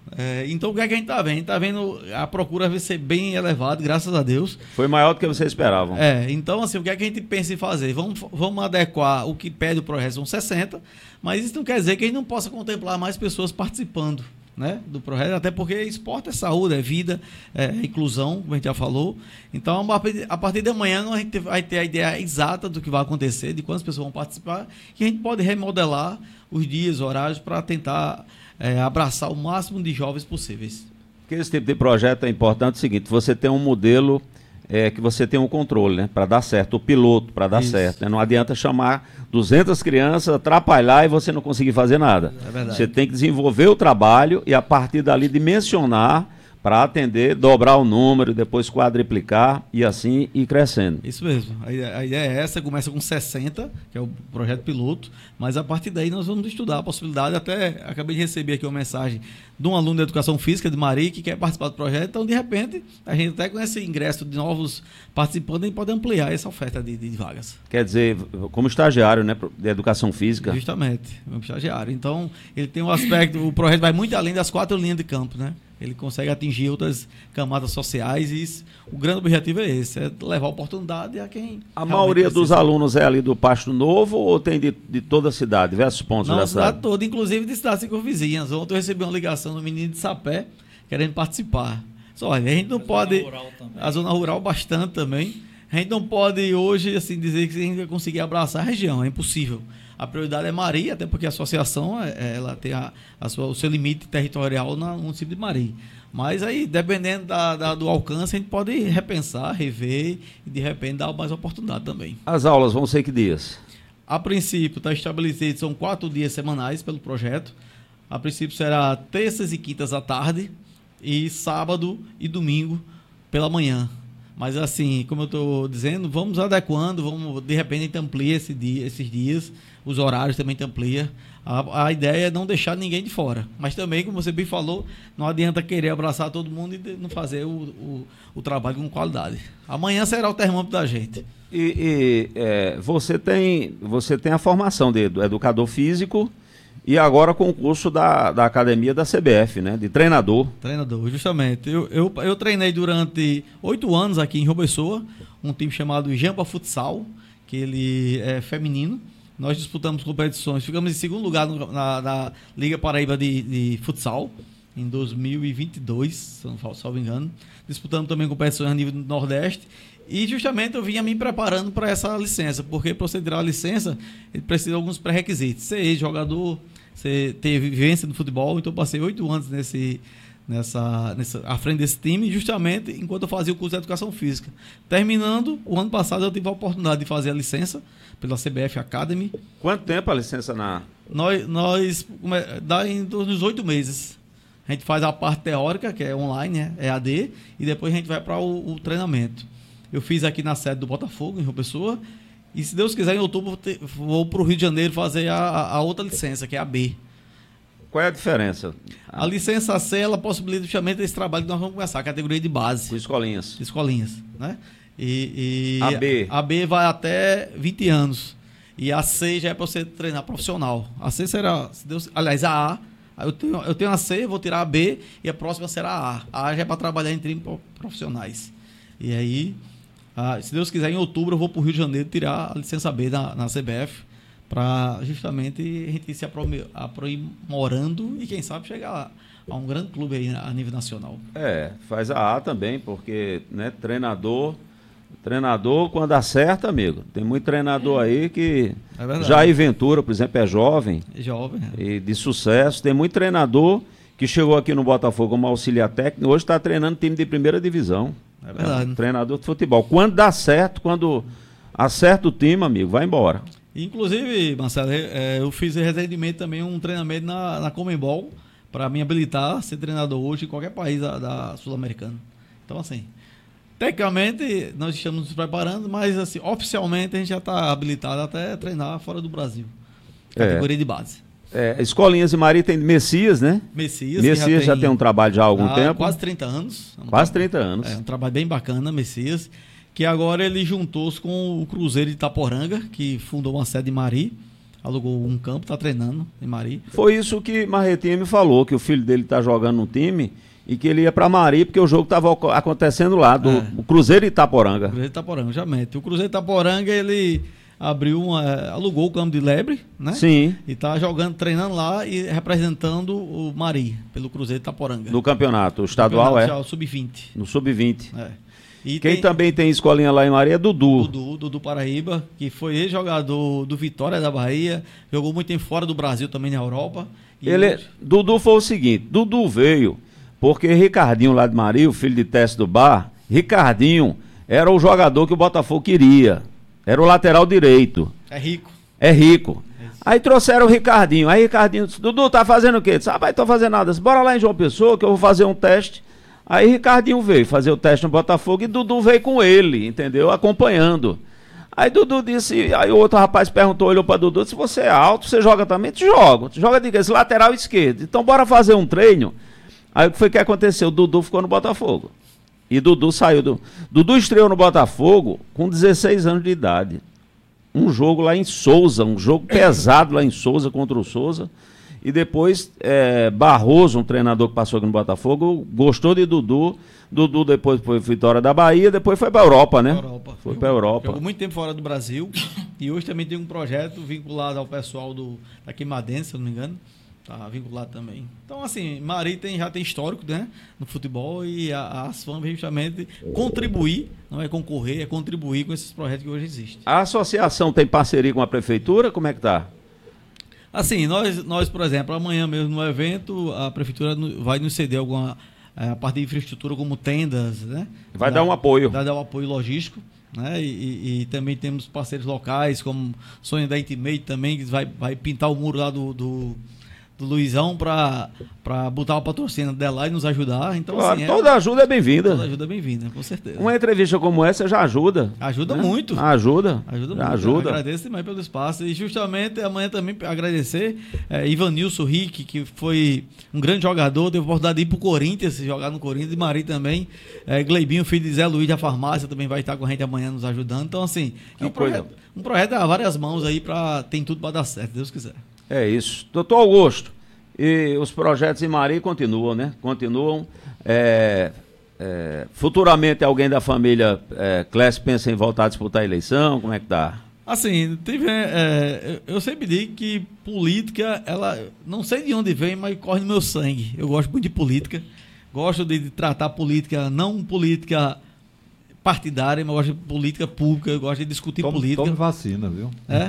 É, então, o que é que a gente está vendo? A gente está vendo a procura vai ser bem elevada, graças a Deus. Foi maior do que vocês esperavam. É, então, assim, o que é que a gente pensa em fazer? Vamos, vamos adequar o que pede o projeto, são sessenta, mas isso não quer dizer que a gente não possa contemplar mais pessoas participando, né, do projeto, até porque esporte é saúde, é vida, é inclusão, como a gente já falou. Então, a partir de amanhã, a gente vai ter a ideia exata do que vai acontecer, de quantas pessoas vão participar, e a gente pode remodelar os dias, horários, para tentar é, abraçar o máximo de jovens possíveis. Porque esse tipo de projeto é importante, é o seguinte, você tem um modelo é, que você tem um controle, né, para dar certo, o piloto para dar Isso. certo, né? Não adianta chamar duzentas crianças, atrapalhar e você não conseguir fazer nada. É verdade. Você tem que desenvolver o trabalho e a partir dali dimensionar para atender, dobrar o número, depois quadriplicar e assim ir crescendo. Isso mesmo. A ideia, a ideia é essa, começa com sessenta, que é o projeto piloto, mas a partir daí nós vamos estudar a possibilidade. Até acabei de receber aqui uma mensagem de um aluno de Educação Física de Mari que quer participar do projeto, então de repente a gente até com esse ingresso de novos participantes a gente pode ampliar essa oferta de, de vagas. Quer dizer, como estagiário, né, de Educação Física. Justamente, como estagiário. Então ele tem um aspecto, o projeto vai muito além das quatro linhas de campo, né? Ele consegue atingir outras camadas sociais e isso, o grande objetivo é esse, é levar a oportunidade a quem... A maioria dos alunos é ali do Pasto Novo ou tem de, de toda a cidade, diversos pontos Não, da a cidade cidade? toda, inclusive de cidades circunvizinhas. Ontem eu recebi uma ligação do menino de Sapé querendo participar. Só, olha, a gente não A pode... zona rural também. A zona rural bastante também. A gente não pode hoje assim, dizer que a gente vai conseguir abraçar a região, é impossível. A prioridade é Mari, até porque a associação ela tem a, a sua, o seu limite territorial no município de Mari. Mas aí, dependendo da, da, do alcance, a gente pode repensar, rever e de repente dar mais oportunidade também. As aulas vão ser que dias? A princípio, está estabelecido, são quatro dias semanais pelo projeto. A princípio será terças e quintas à tarde e sábado e domingo pela manhã. Mas assim, como eu estou dizendo, vamos adequando, vamos, de repente a gente amplia esse dia, esses dias, os horários também amplia. A, a ideia é não deixar ninguém de fora. Mas também, como você bem falou, não adianta querer abraçar todo mundo e não fazer o, o, o trabalho com qualidade. Amanhã será o termômetro da gente. E, e é, você, tem, você tem a formação de educador físico e agora com o curso da, da academia da C B F, né? De treinador. Treinador, justamente. Eu, eu, eu treinei durante oito anos aqui em João Pessoa, um time chamado Jampa Futsal, que ele é feminino. Nós disputamos competições, ficamos em segundo lugar no, na, na Liga Paraíba de, de Futsal, em dois mil e vinte e dois, se não salvo engano. Disputamos também competições a nível do Nordeste. E justamente eu vinha me preparando para essa licença, porque para você tirar a licença, ele precisa de alguns pré-requisitos. Ser ex-jogador, você ter vivência no futebol, então eu passei oito anos nesse, nessa, nessa, à frente desse time, justamente enquanto eu fazia o curso de Educação Física. Terminando, o ano passado eu tive a oportunidade de fazer a licença pela C B F Academy. Quanto tempo a licença na... Nós, nós dá em torno dos oito meses. A gente faz a parte teórica, que é online, né? É A D, e depois a gente vai para o, o treinamento. Eu fiz aqui na sede do Botafogo, em João Pessoa, e se Deus quiser, em outubro vou para o Rio de Janeiro fazer a, a outra licença, que é a B. Qual é a diferença? A licença C, ela possibilita justamente esse trabalho que nós vamos começar, a categoria de base. Com escolinhas. Escolinhas, né? E, e A B. A B vai até vinte anos. E a C já é para você treinar profissional. A C será, se Deus, aliás, a A, eu tenho, eu tenho a C, vou tirar a B e a próxima será a A. A A já é para trabalhar em times profissionais. E aí, ah, se Deus quiser, em outubro eu vou para o Rio de Janeiro tirar a licença B na, na C B F, para justamente a gente ir se aprimorando e quem sabe chegar a, a um grande clube aí a nível nacional. É, faz a A também, porque né, treinador, treinador quando acerta, amigo, tem muito treinador aí que É Jair Ventura, por exemplo, é jovem, É jovem. É. e de sucesso, tem muito treinador que chegou aqui no Botafogo como auxiliar técnico, hoje está treinando time de primeira divisão. É verdade. É, treinador de futebol. Quando dá certo, quando acerta o time, amigo, vai embora. Inclusive, Marcelo, é, eu fiz recentemente também um treinamento na, na Comembol para me habilitar a ser treinador hoje em qualquer país da, da Sul-Americana. Então, assim, tecnicamente nós estamos nos preparando, mas assim, oficialmente a gente já está habilitado até treinar fora do Brasil. Categoria É. de base. É, Escolinhas de Mari tem Messias, né? Messias, Messias que já tem um trabalho já há algum há tempo. quase trinta anos. Quase trinta anos. É um trabalho bem bacana, Messias, que agora ele juntou-se com o Cruzeiro de Itaporanga, que fundou uma sede em Mari, alugou um campo, está treinando em Mari. Foi isso que Marretinha me falou, que o filho dele está jogando no time e que ele ia para Mari porque o jogo estava acontecendo lá, do É. Cruzeiro Itaporanga. Cruzeiro Itaporanga, já mete. O Cruzeiro Itaporanga, ele abriu uma, alugou o campo de Lebre, né? Sim, E tá jogando, treinando lá e representando o Mari, pelo Cruzeiro Itaporanga. no campeonato estadual, é? sub vinte. No sub vinte. É. E Quem tem também tem escolinha lá em Mari é Dudu. Dudu, Dudu Paraíba, que foi ex-jogador do Vitória da Bahia, jogou muito em fora do Brasil, também na Europa. E Ele, hoje- Dudu foi o seguinte, Dudu veio porque Ricardinho lá de Mari, o filho de Teste do Bar, Ricardinho era o jogador que o Botafogo queria. Era o lateral direito. é rico. É rico. Aí trouxeram o Ricardinho. Aí Ricardinho disse, Dudu, tá fazendo o quê? Disse, rapaz, tô fazendo nada. Disse, bora lá em João Pessoa que eu vou fazer um teste. Aí Ricardinho veio fazer o teste no Botafogo e Dudu veio com ele, entendeu? Acompanhando. Aí Dudu disse, aí o outro rapaz perguntou, olhou pra Dudu, se você é alto, você joga também? Tu joga. Tu joga de quê? Esse lateral esquerdo. Então bora fazer um treino. Aí o que foi que aconteceu? Dudu ficou no Botafogo. E Dudu saiu do... Dudu estreou no Botafogo com dezesseis anos de idade. Um jogo lá em Souza, um jogo pesado lá em Souza contra o Souza. E depois é, Barroso, um treinador que passou aqui no Botafogo, gostou de Dudu. Dudu depois foi Vitória da Bahia, depois foi para a Europa, né? Europa. Foi para a Europa. Jogou muito tempo fora do Brasil e hoje também tem um projeto vinculado ao pessoal do, da Queimadense, se eu não me engano. Tá vinculado também. Então, assim, Mari tem, já tem histórico, né, no futebol e a, a Asfam vem justamente contribuir, não é concorrer, é contribuir com esses projetos que hoje existem. A associação tem parceria com a prefeitura? Como é que tá? Assim, nós, nós, por exemplo, amanhã mesmo no evento, a prefeitura no- vai nos ceder alguma eh, a parte de infraestrutura como tendas, né? Vai dar um apoio. Vai dar um apoio logístico, né? E, e- e também temos parceiros locais, como Sonho da Intimate também, que vai, vai pintar o muro lá do, do, do Luizão para botar o patrocínio dela lá e nos ajudar. Então, Claro, assim, é- toda ajuda é bem-vinda. toda ajuda é bem-vinda, com certeza. Uma entrevista como essa já ajuda. Ajuda né? muito. Ajuda. Ajuda Já muito. ajuda. Agradeço demais pelo espaço. E justamente amanhã também agradecer é, Ivanilson Rick, que foi um grande jogador, teve a oportunidade de ir pro Corinthians, jogar no Corinthians, e Mari também. É, Gleibinho, filho de Zé Luiz da farmácia, também vai estar com a gente amanhã nos ajudando. Então, assim, é um Que coisa. projeto, um projeto a várias mãos aí, pra, tem tudo para dar certo, se Deus quiser. É isso. Doutor Augusto, e os projetos em Mari continuam, né? Continuam. É, é, futuramente alguém da família é, Clécio pensa em voltar a disputar a eleição? Como é que tá? Assim, teve, é, eu eu sempre digo que política, ela, não sei de onde vem, mas corre no meu sangue. Eu gosto muito de política, gosto de, de tratar política, não política partidária, mas gosto de política pública, eu gosto de discutir Tome, política. tome vacina, viu? É?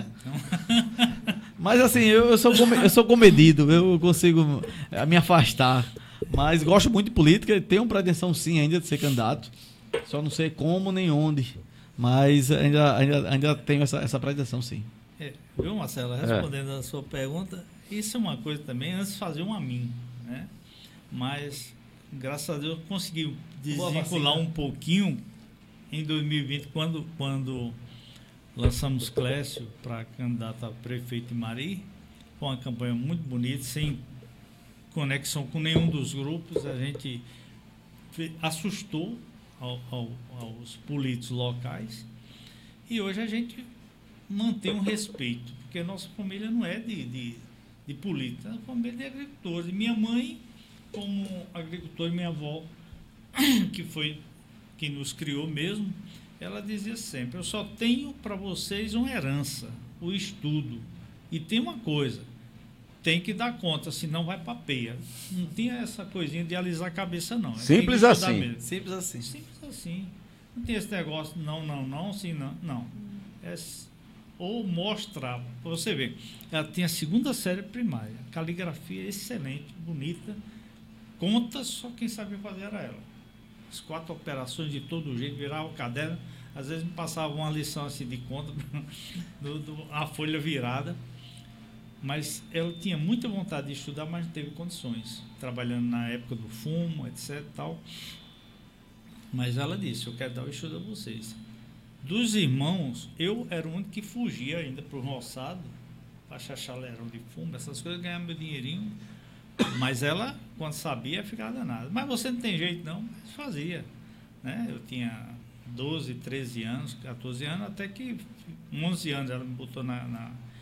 Mas assim, eu, eu, sou, come- eu sou comedido, eu consigo eh, me afastar. Mas gosto muito de política, tenho pretensão sim ainda de ser candidato. Só não sei como nem onde. Mas ainda, ainda, ainda tenho essa, essa pretensão sim. É, viu, Marcelo? Respondendo a sua pergunta, isso é uma coisa também, antes faziam a mim, né? Mas, graças a Deus, eu consegui Boa desvincular vacina. um pouquinho em dois mil e vinte, quando, quando lançamos Clécio para candidato a prefeito de Mari. Foi uma campanha muito bonita, sem conexão com nenhum dos grupos. A gente fe- assustou ao- ao- aos políticos locais. E hoje a gente mantém um respeito, porque nossa família não é de, de, de política, é uma família de agricultores. E minha mãe, como agricultora, e minha avó, que foi quem nos criou mesmo, ela dizia sempre: eu só tenho para vocês uma herança, o estudo. E tem uma coisa, tem que dar conta, senão vai para peia. Não tinha essa coisinha de alisar a cabeça, não. É, tem que Simples estudar assim. mesmo. Simples assim. Simples assim. Não tem esse negócio, não, não, não, sim, não. Não. É, s- ou mostrar, para você ver. Ela tem a segunda série primária. Caligrafia excelente, bonita. Conta, só quem sabia fazer era ela. As quatro operações de todo jeito, virava o caderno. Às vezes me passava uma lição assim de conta, do, do- a folha virada. Mas ela tinha muita vontade de estudar, mas não teve condições. Trabalhando na época do fumo, etc e tal. Mas ela disse: eu quero dar o estudo a vocês. Dos irmãos, eu era o único que fugia ainda para o roçado, para chachalerão de fumo, essas coisas, ganhava meu dinheirinho. Mas ela, quando sabia, ficava danada. Mas você não tem jeito não, mas fazia. Né? Eu tinha doze, treze anos, quatorze anos, até que onze anos ela me botou na, na,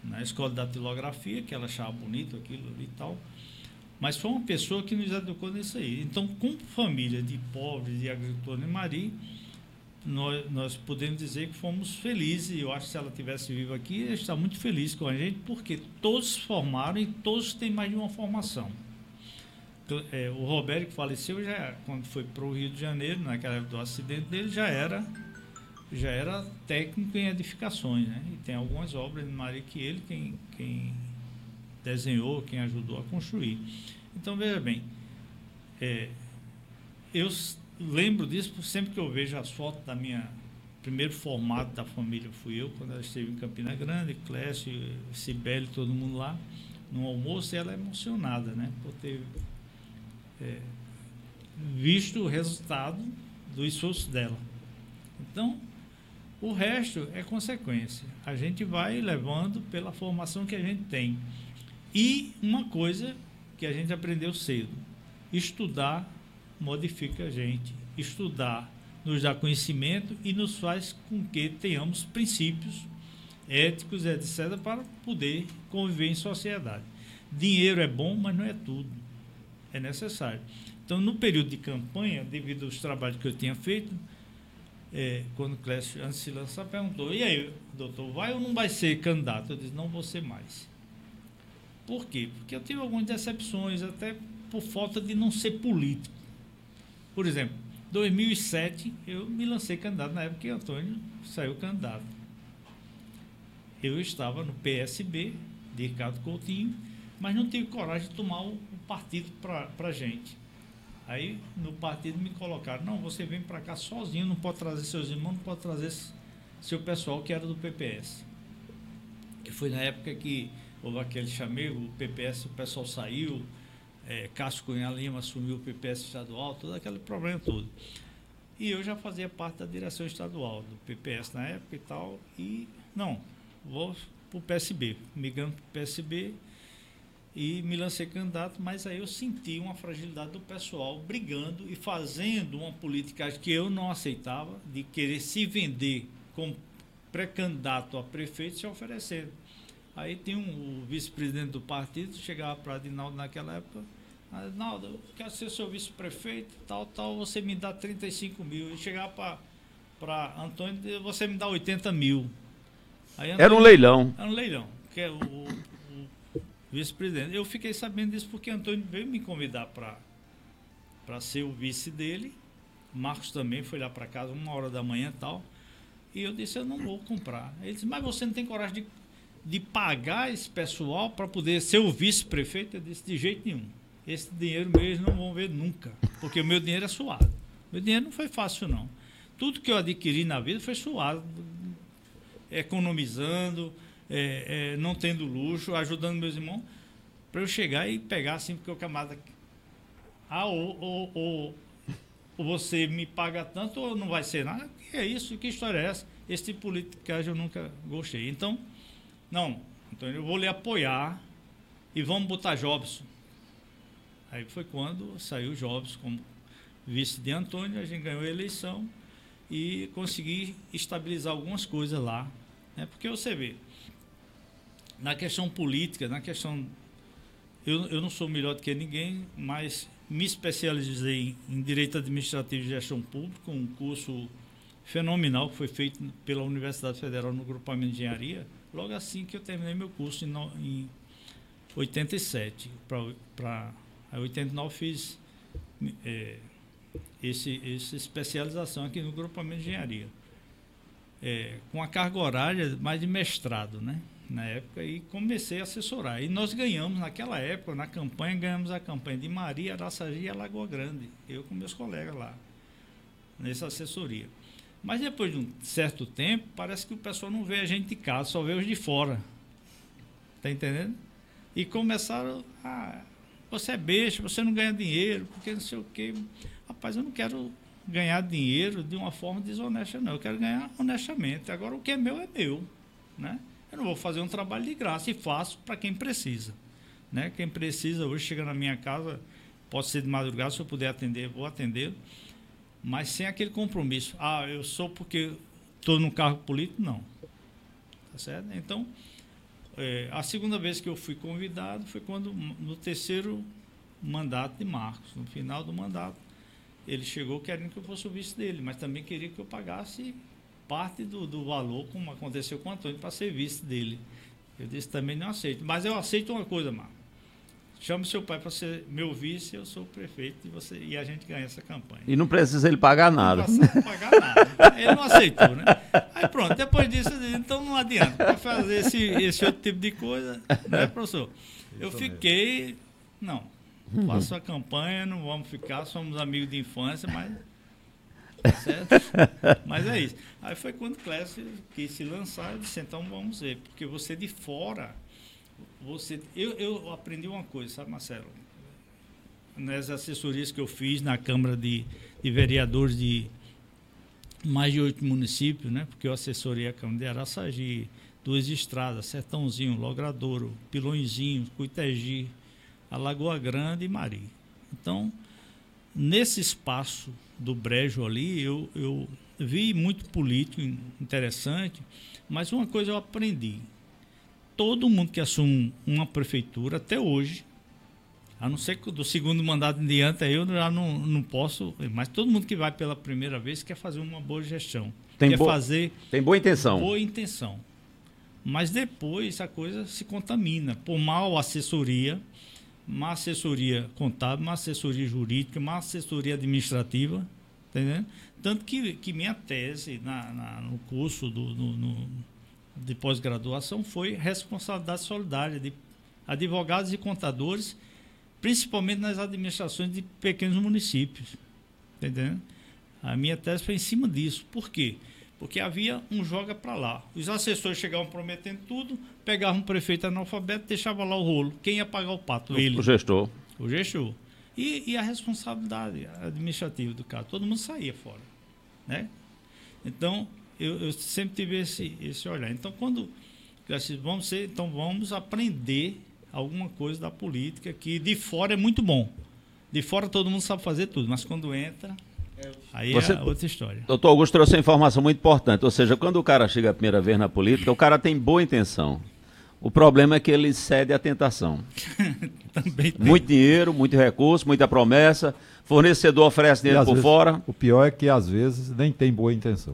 na escola de datilografia, que ela achava bonito aquilo ali e tal. Mas foi uma pessoa que nos educou nisso aí. Então, como família de pobres e agricultores em Mari, nós, nós podemos dizer que fomos felizes. E eu acho que se ela estivesse viva aqui, ela está muito feliz com a gente, porque todos se formaram e todos têm mais de uma formação. É, o Roberto, que faleceu, já, quando foi para o Rio de Janeiro, naquela época do acidente dele, já era, já era técnico em edificações, né? E tem algumas obras em Mari que ele quem, quem desenhou, quem ajudou a construir. Então, veja bem, é, eu lembro disso sempre que eu vejo as fotos da minha primeiro formato da família, fui eu, quando ela esteve em Campina Grande, Clécio, Cibele, todo mundo lá, no almoço, e ela é emocionada, né? Por ter É, visto o resultado do esforço dela. Então, o resto é consequência. A gente vai levando pela formação que a gente tem. E uma coisa que a gente aprendeu cedo: estudar modifica a gente. Estudar nos dá conhecimento e nos faz com que tenhamos princípios éticos, etcétera, para poder conviver em sociedade. Dinheiro é bom, mas não é tudo. É necessário. Então, no período de campanha, devido aos trabalhos que eu tinha feito, é, quando o Clécio, antes de se lançar, perguntou: e aí, doutor, vai ou não vai ser candidato? Eu disse: não vou ser mais. Por quê? Porque eu tive algumas decepções, até por falta de não ser político. Por exemplo, em dois mil e sete, eu me lancei candidato, na época que Antônio saiu candidato. Eu estava no P S B, de Ricardo Coutinho, mas não tive coragem de tomar o partido para a gente. Aí, no partido, me colocaram: não, você vem para cá sozinho, não pode trazer seus irmãos, não pode trazer seu pessoal, que era do P P S. E foi na época que houve aquele chamego, o P P S, o pessoal saiu, é, Cássio Cunha Lima assumiu o P P S estadual, todo aquele problema todo. E eu já fazia parte da direção estadual do P P S na época e tal, e não, vou para o P S B, migrando para o P S B, e me lancei candidato, mas aí eu senti uma fragilidade do pessoal brigando e fazendo uma política que eu não aceitava, de querer se vender como pré-candidato a prefeito e se oferecer. Aí tem um, o vice-presidente do partido, chegava para Adinaldo naquela época: Adinaldo, eu quero ser seu vice-prefeito, tal, tal, você me dá trinta e cinco mil. E chegava para Antônio: você me dá oitenta mil. Aí, Antônio, era um leilão. Era um leilão, que é o vice-presidente. Eu fiquei sabendo disso porque Antônio veio me convidar para para ser o vice dele. Marcos também foi lá para casa uma hora da manhã e tal. E eu disse: eu não vou comprar. Ele disse: mas você não tem coragem de, de pagar esse pessoal para poder ser o vice-prefeito? Eu disse: de jeito nenhum. Esse dinheiro meu eles não vão ver nunca, porque o meu dinheiro é suado. Meu dinheiro não foi fácil, não. Tudo que eu adquiri na vida foi suado, economizando, É, é, não tendo luxo, ajudando meus irmãos, para eu chegar e pegar assim, porque o camarada: ah, ou, ou, ou, ou você me paga tanto ou não vai ser nada. Que é isso? Que história é essa? Esse tipo de politicagem eu nunca gostei. Então, não, então eu vou lhe apoiar e vamos botar Jobson. Aí foi quando saiu Jobson como vice de Antônio, a gente ganhou a eleição e consegui estabilizar algumas coisas lá, né? Porque você vê, na questão política, na questão... Eu, eu não sou melhor do que ninguém, mas me especializei em Direito Administrativo e Gestão Pública, um curso fenomenal que foi feito pela Universidade Federal no Grupamento de Engenharia, logo assim que eu terminei meu curso em, no, em oitenta e sete. Para oitenta e nove fiz é, esse, essa especialização aqui no Grupamento de Engenharia, é, com a carga horária mais de mestrado, né? Na época, e comecei a assessorar. E nós ganhamos, naquela época, na campanha, ganhamos a campanha de Mari, Araçagi e Alagoa Grande, eu com meus colegas lá, nessa assessoria. Mas depois de um certo tempo, parece que o pessoal não vê a gente de casa, só vê os de fora. Tá entendendo? E começaram: ah, você é besta, você não ganha dinheiro, porque não sei o quê. Rapaz, eu não quero ganhar dinheiro de uma forma desonesta, não. Eu quero ganhar honestamente. Agora, o que é meu é meu, né? Eu não vou fazer um trabalho de graça, e faço para quem precisa, né? Quem precisa hoje chega na minha casa, pode ser de madrugada, se eu puder atender, vou atender, mas sem aquele compromisso: ah, eu sou porque estou no cargo político, não. Tá certo? Então, é, a segunda vez que eu fui convidado foi quando, no terceiro mandato de Marcos, no final do mandato, ele chegou querendo que eu fosse o vice dele, mas também queria que eu pagasse parte do, do valor, como aconteceu com o Antônio, para ser vice dele. Eu disse, também não aceito. Mas eu aceito uma coisa, Marcos. Chama seu pai para ser meu vice, eu sou o prefeito e, você, e a gente ganha essa campanha. E não precisa ele pagar nada. Não precisa pagar nada. Ele não aceitou, né? Aí pronto, depois disso, eu disse, então não adianta. Para fazer esse, esse outro tipo de coisa, né, professor? Eu fiquei, não, faço a campanha, não vamos ficar, somos amigos de infância, mas... Certo? Mas é isso. Aí foi quando o Clécio quis se lançar, eu disse, então vamos ver, porque você de fora... Você, eu, eu aprendi uma coisa, sabe, Marcelo? Nas assessorias que eu fiz na Câmara de, de Vereadores de mais de oito municípios, né? Porque eu assessorei a Câmara de Araçagi, Duas Estradas, Sertãozinho, Logradouro, Pilõezinho, Cuitegi, a Lagoa Grande e Mari. Então, nesse espaço do brejo ali, eu, eu vi muito político interessante, mas uma coisa eu aprendi. Todo mundo que assume uma prefeitura, até hoje, a não ser que do segundo mandato em diante, eu já não, não posso, mas todo mundo que vai pela primeira vez quer fazer uma boa gestão. Tem quer bo... fazer tem boa intenção. Boa intenção. Mas depois a coisa se contamina. Por mal assessoria, má assessoria contábil, má assessoria jurídica, má assessoria administrativa, tá entendendo? Tanto que, que minha tese na, na, no curso do... No, no, de pós-graduação foi responsabilidade solidária de advogados e contadores, principalmente nas administrações de pequenos municípios. Entendeu? A minha tese foi em cima disso. Por quê? Porque havia um joga para lá. Os assessores chegavam prometendo tudo, pegavam um prefeito analfabeto, deixavam lá o rolo. Quem ia pagar o pato? O, Ele. o gestor. O gestor. E, e a responsabilidade administrativa do caso. Todo mundo saía fora. Né? Então... Eu, eu sempre tive esse, esse olhar. Então, quando vamos ser, então vamos aprender alguma coisa da política, que de fora é muito bom. De fora todo mundo sabe fazer tudo, mas quando entra, aí Você, é outra história. Doutor Augusto trouxe uma informação muito importante. Ou seja, quando o cara chega a primeira vez na política, o cara tem boa intenção. O problema é que ele cede à tentação. Também tem. Muito dinheiro, muito recurso, muita promessa. Fornecedor oferece dinheiro por vezes, fora. O pior é que às vezes nem tem boa intenção.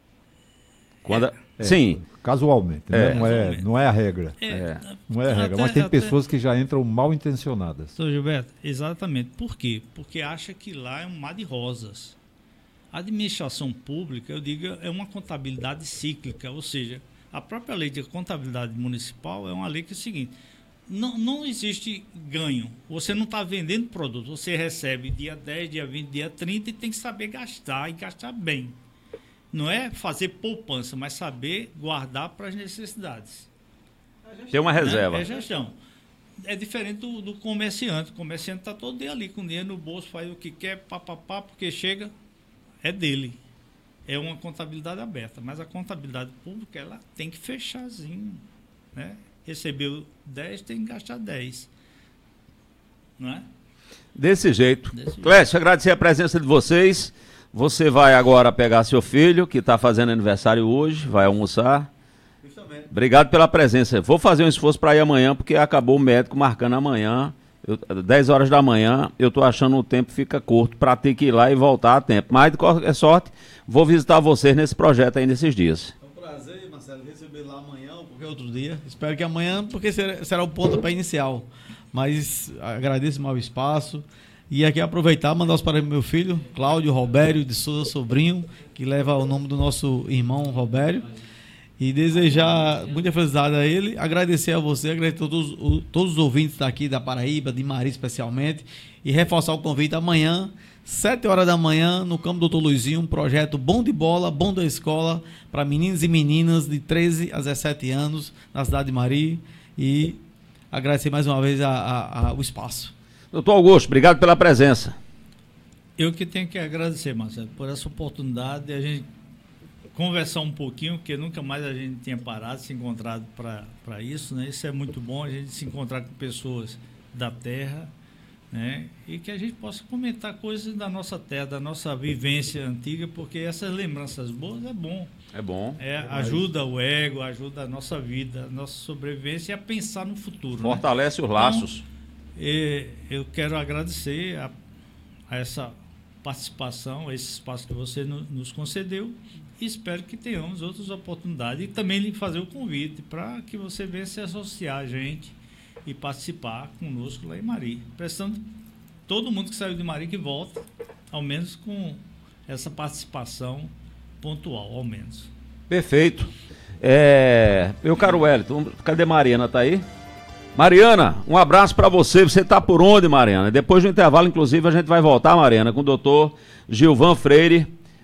Quando a... é, Sim. Casualmente, né? É. não, é, não é a regra. É, É. Não é a regra, até, mas tem até, pessoas que já entram mal intencionadas. Sr. Gilberto, exatamente. Por quê? Porque acha que lá é um mar de rosas. A administração pública, eu digo, é uma contabilidade cíclica, ou seja, a própria lei de contabilidade municipal é uma lei que é o seguinte, não, não existe ganho. Você não está vendendo produto, você recebe dia dez, dia vinte, dia trinta e tem que saber gastar e gastar bem. Não é fazer poupança, mas saber guardar para as necessidades. Tem uma reserva. Né? É gestão. É diferente do, do comerciante. O comerciante está todo dia ali com dinheiro no bolso, faz o que quer, papapá, porque chega, é dele. É uma contabilidade aberta. Mas a contabilidade pública, ela tem que fecharzinho. Né? Recebeu dez, tem que gastar dez. Não é? Desse jeito. Desse jeito. Clécio, agradecer a presença de vocês. Você vai agora pegar seu filho, que está fazendo aniversário hoje, vai almoçar. Justamente. Obrigado pela presença. Vou fazer um esforço para ir amanhã, porque acabou o médico marcando amanhã. Eu, dez horas da manhã, eu estou achando o tempo fica curto para ter que ir lá e voltar a tempo. Mas, de qualquer sorte, vou visitar vocês nesse projeto aí nesses dias. É um prazer, Marcelo, receber lá amanhã ou qualquer outro dia. Espero que amanhã, porque será, será o pontapé inicial. Mas agradeço mais o espaço. E aqui aproveitar, mandar os parabéns pro meu filho, Cláudio Robério de Souza Sobrinho, que leva o nome do nosso irmão Robério. E desejar muita felicidade a ele, agradecer a você, agradecer a todos, o, todos os ouvintes daqui da Paraíba, de Mari especialmente, e reforçar o convite amanhã, sete horas da manhã, no Campo Doutor Luizinho, um projeto bom de bola, bom da escola, para meninos e meninas de treze a dezessete anos, na cidade de Mari, e agradecer mais uma vez a, a, a, o espaço. Doutor Augusto, obrigado pela presença. Eu que tenho que agradecer, Marcelo, por essa oportunidade de a gente conversar um pouquinho, porque nunca mais a gente tinha parado, se encontrado para isso, né? Isso é muito bom, a gente se encontrar com pessoas da terra, né? E que a gente possa comentar coisas da nossa terra, da nossa vivência antiga, porque essas lembranças boas é bom. É bom. É, ajuda o ego, ajuda a nossa vida, a nossa sobrevivência e a pensar no futuro. Fortalece, né, os laços. Então, eu quero agradecer a, a essa participação, a esse espaço que você no, nos concedeu, e espero que tenhamos outras oportunidades e também lhe fazer o convite para que você venha se associar a gente e participar conosco lá em Mari. Prestando todo mundo que saiu de Mari que volta, ao menos com essa participação pontual, ao menos. Perfeito. É, meu caro Wellington, cadê Mariana? Tá aí? Mariana, um abraço para você. Você tá por onde, Mariana? Depois do intervalo, inclusive, a gente vai voltar, Mariana, com o doutor Gilvan Freire,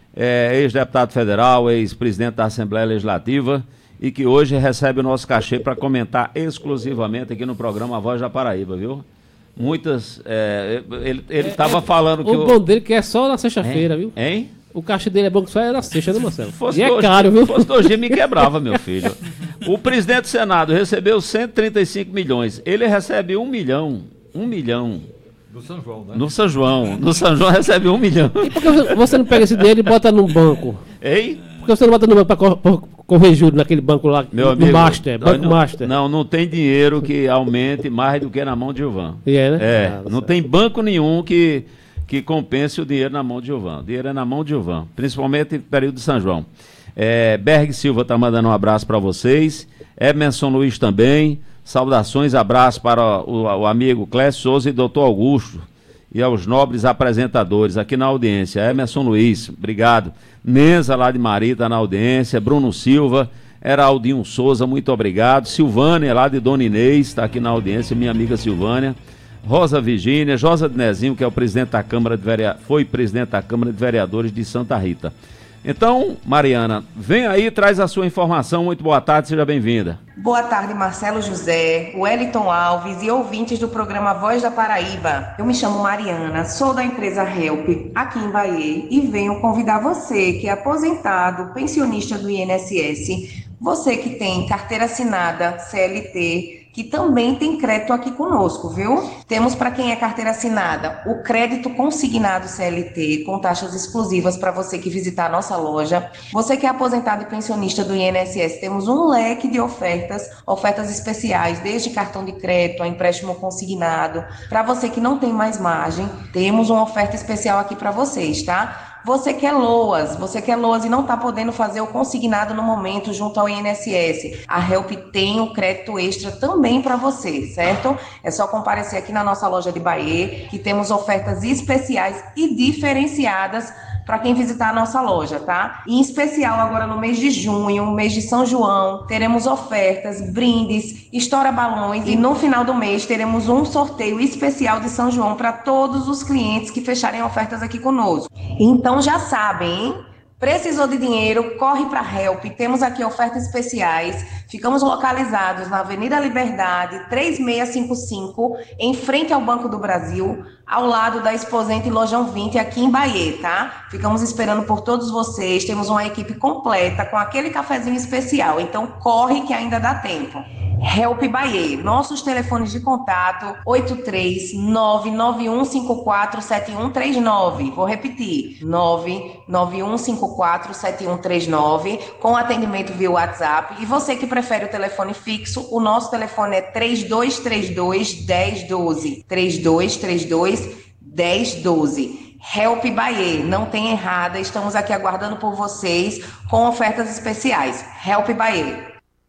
é, ex-deputado federal, ex-presidente da Assembleia Legislativa, e que hoje recebe o nosso cachê para comentar exclusivamente aqui no programa A Voz da Paraíba, viu? Muitas... É, ele estava é, é, falando que... O bom dele que é só na sexta-feira, viu? Hein? O cachê dele é bom que só é na sexta, né, Marcelo? Fosse e é dois, caro, viu? Se fosse dois dias, me quebrava, meu filho. O presidente do Senado recebeu cento e trinta e cinco milhões. Ele recebe um milhão. Um milhão. No São João, né? No São João. No São João recebe um milhão. E por que você não pega esse dinheiro e bota num banco? Ei? Por que você não bota no banco para correr juros naquele banco lá, meu no amigo, Master, Banco não, Master? Não, não tem dinheiro que aumente mais do que na mão de Gilvan. E é, né? É, ah, não certo. tem banco nenhum que... que compense o dinheiro na mão de Gilvan. O dinheiro é na mão de Gilvan, principalmente no período de São João. É, Berg Silva está mandando um abraço para vocês. Emerson Luiz também. Saudações, abraço para o, o amigo Clécio Souza e doutor Augusto. E aos nobres apresentadores aqui na audiência. Emerson Luiz, obrigado. Nenza lá de Mari está na audiência. Bruno Silva. Heraldinho Souza, muito obrigado. Silvânia lá de Dona Inês está aqui na audiência, minha amiga Silvânia. Rosa Virgínia, Josa de Nezinho, que é o presidente da Câmara de Vereadores, foi presidente da Câmara de Vereadores de Santa Rita. Então, Mariana, vem aí, traz a sua informação. Muito boa tarde, seja bem-vinda. Boa tarde, Marcelo José, Wellington Alves e ouvintes do programa Voz da Paraíba. Eu me chamo Mariana, sou da empresa Help, aqui em Bahia, e venho convidar você, que é aposentado, pensionista do I N S S, você que tem carteira assinada, C L T, que também tem crédito aqui conosco, viu? Temos para quem é carteira assinada o crédito consignado C L T, com taxas exclusivas para você que visitar a nossa loja. Você que é aposentado e pensionista do I N S S, temos um leque de ofertas, ofertas especiais, desde cartão de crédito a empréstimo consignado. Para você que não tem mais margem, temos uma oferta especial aqui para vocês, tá? Você quer LOAS, você quer LOAS e não está podendo fazer o consignado no momento junto ao I N S S. A Help tem o crédito extra também para você, certo? É só comparecer aqui na nossa loja de Bahia, que temos ofertas especiais e diferenciadas para quem visitar a nossa loja, tá? Em especial agora no mês de junho, mês de São João, teremos ofertas, brindes, estoura balões e no final do mês teremos um sorteio especial de São João para todos os clientes que fecharem ofertas aqui conosco. Então já sabem, hein? Precisou de dinheiro, corre para a Help, temos aqui ofertas especiais, ficamos localizados na Avenida Liberdade, três seis cinco cinco, em frente ao Banco do Brasil, ao lado da Exposente Lojão vinte, aqui em Bahia, tá? Ficamos esperando por todos vocês, temos uma equipe completa com aquele cafezinho especial, então corre que ainda dá tempo. Help Bahia, nossos telefones de contato oito três nove nove um cinco quatro sete um três nove, vou repetir, nove nove um cinco quatro sete um três nove, com atendimento via WhatsApp. E você que prefere o telefone fixo, o nosso telefone é três dois três dois, um zero um dois, três dois três dois, um zero um dois. Help Bahia, não tem errada, estamos aqui aguardando por vocês com ofertas especiais. Help Bahia.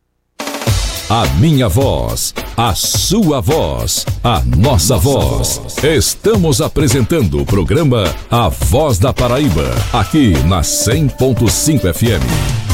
A minha voz, a sua voz, a nossa voz. Estamos apresentando o programa A Voz da Paraíba, aqui na cem ponto cinco F M.